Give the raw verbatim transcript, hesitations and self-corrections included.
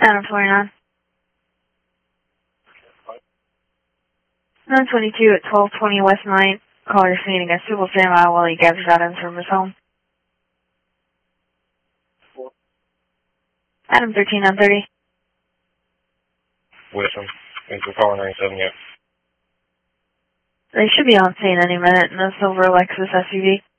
Adam twenty-nine. nine twenty-two at twelve twenty West Ninth. Call your scene against people stand by while he gathers items from his home. Adam thirteen nine thirty. With him. Thanks for calling nine seven yet. They should be on scene any minute in a silver Lexus S U V.